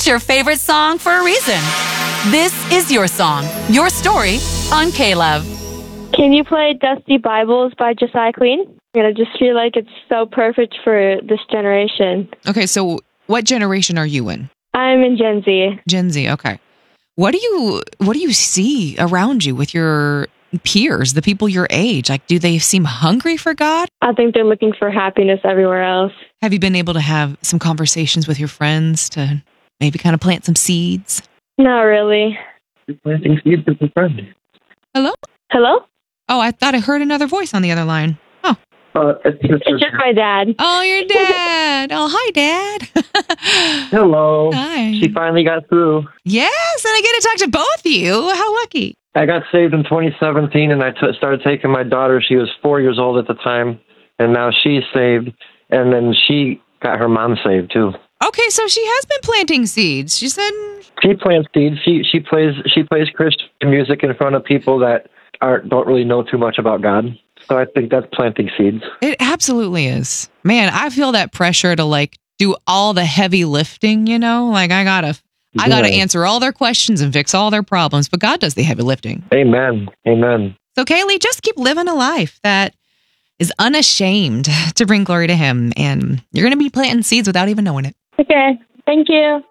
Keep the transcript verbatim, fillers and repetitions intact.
It's your favorite song for a reason. This is your song, your story on K-Love. Can you play Dusty Bibles by Josiah Queen? I just feel like it's so perfect for this generation. Okay, so what generation are you in? I'm in Gen Z. Gen Z, okay. What do you what do you see around you with your peers, the people your age? Like, do they seem hungry for God? I think they're looking for happiness everywhere else. Have you been able to have some conversations with your friends to maybe kind of plant some seeds? Not really. You're planting seeds with a friend. Hello? Hello? Oh, I thought I heard another voice on the other line. Oh. Uh, it's, it's, It's just my dad. Oh, your dad. Oh, hi, Dad. Hello. Hi. She finally got through. Yes, and I get to talk to both of you. How lucky. I got saved in twenty seventeen, and I t- started taking my daughter. She was four years old at the time, and now she's saved. And then she got her mom saved, too. Okay, so she has been planting seeds. She said... She plants seeds. She she plays she plays Christian music in front of people that aren't don't really know too much about God. So I think that's planting seeds. It absolutely is. Man, I feel that pressure to like do all the heavy lifting, you know? Like I gotta I gotta Yeah. answer all their questions and fix all their problems, but God does the heavy lifting. Amen. Amen. So Kaylee, just keep living a life that is unashamed to bring glory to Him, and you're gonna be planting seeds without even knowing it. Okay. Thank you.